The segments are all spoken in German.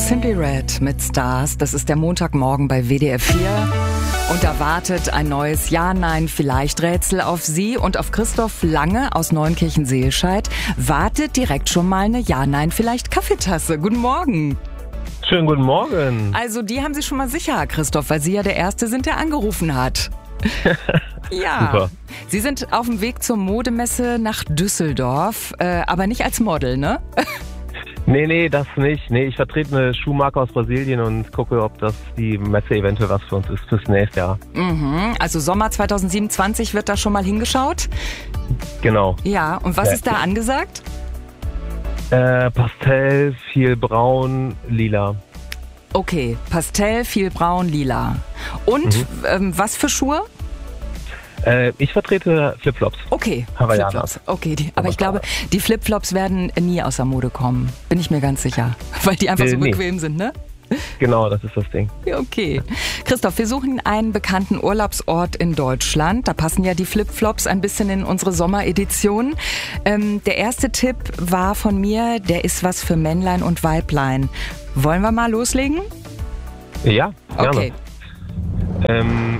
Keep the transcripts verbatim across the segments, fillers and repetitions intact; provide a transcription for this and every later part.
Simply Red mit Stars. Das ist der Montagmorgen bei W D R vier. Und da wartet ein neues Ja-Nein-Vielleicht-Rätsel auf Sie. Und auf Christoph Lange aus Neunkirchen-Seelscheid wartet direkt schon mal eine Ja-Nein-Vielleicht-Kaffeetasse. Guten Morgen. Schönen guten Morgen. Also die haben Sie schon mal sicher, Christoph, weil Sie ja der Erste sind, der angerufen hat. Ja, Super. Sie sind auf dem Weg zur Modemesse nach Düsseldorf, äh, aber nicht als Model, ne? Nee, nee, das nicht. Nee, ich vertrete eine Schuhmarke aus Brasilien und gucke, ob das die Messe eventuell was für uns ist fürs nächste Jahr. Mhm, also Sommer zwanzig siebenundzwanzig wird da schon mal hingeschaut? Genau. Ja, und was Ja. ist da angesagt? Äh, Pastell, viel braun, lila. Okay, Pastell, viel braun, lila. Und Mhm. ähm, was für Schuhe? Äh, ich vertrete Flipflops. Okay, Hawaiianer. Flipflops. Okay, die, aber ich glaube, die Flipflops werden nie aus der Mode kommen. Bin ich mir ganz sicher. Weil die einfach Nee, so nee. bequem sind, ne? Genau, das ist das Ding. Ja, okay. Christoph, wir suchen einen bekannten Urlaubsort in Deutschland. Da passen ja die Flipflops ein bisschen in unsere Sommeredition. Ähm, der erste Tipp war von mir, der ist was für Männlein und Weiblein. Wollen wir mal loslegen? Ja, gerne. Okay. Ähm,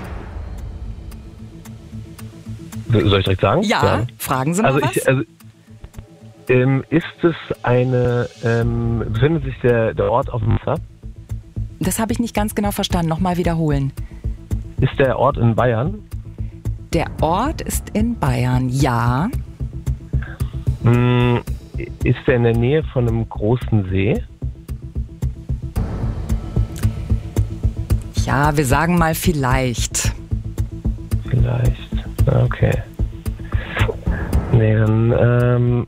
soll ich direkt sagen? Ja, fragen Sie mal Also was. ich, also, ähm, ist es eine, ähm, befindet sich der, der Ort auf dem Wasser? Das habe ich nicht ganz genau verstanden. Nochmal wiederholen. Ist der Ort in Bayern? Der Ort ist in Bayern, ja. Hm, ist er in der Nähe von einem großen See? Ja, wir sagen mal vielleicht. Vielleicht. Okay. Nee, dann, ähm,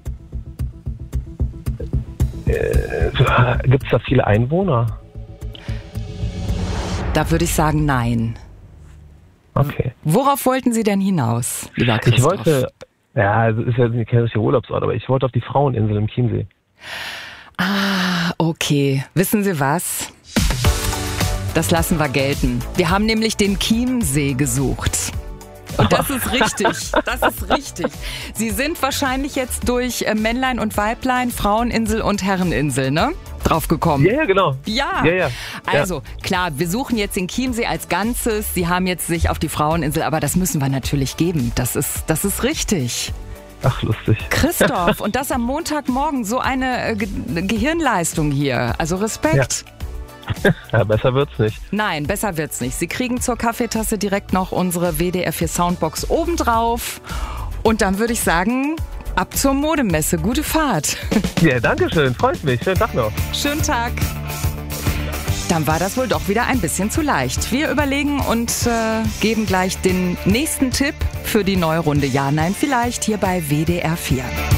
äh, gibt es da viele Einwohner? Da würde ich sagen, nein. Okay. Worauf wollten Sie denn hinaus, lieber Christoph? Ich wollte, ja, also ist ja kein richtiger Urlaubsort, aber ich wollte auf die Fraueninsel im Chiemsee. Ah, okay. Wissen Sie was? Das lassen wir gelten. Wir haben nämlich den Chiemsee gesucht. Und das ist richtig, das ist richtig. Sie sind wahrscheinlich jetzt durch äh, Männlein und Weiblein, Fraueninsel und Herreninsel, ne? Drauf gekommen. Ja, ja, genau. Ja. Ja, ja. Also, klar, wir suchen jetzt den Chiemsee als Ganzes. Sie haben jetzt sich auf die Fraueninsel, aber das müssen wir natürlich geben. Das ist, das ist richtig. Ach, lustig. Christoph, und das am Montagmorgen, so eine äh, Ge Gehirnleistung hier. Also Respekt. Ja, besser wird's nicht. Nein, besser wird's nicht. Sie kriegen zur Kaffeetasse direkt noch unsere W D R vier Soundbox obendrauf. Und dann würde ich sagen, ab zur Modemesse. Gute Fahrt. Ja, danke schön. Freut mich. Schönen Tag noch. Schönen Tag. Dann war das wohl doch wieder ein bisschen zu leicht. Wir überlegen und äh, geben gleich den nächsten Tipp für die neue Runde Ja, Nein, Vielleicht hier bei W D R vier.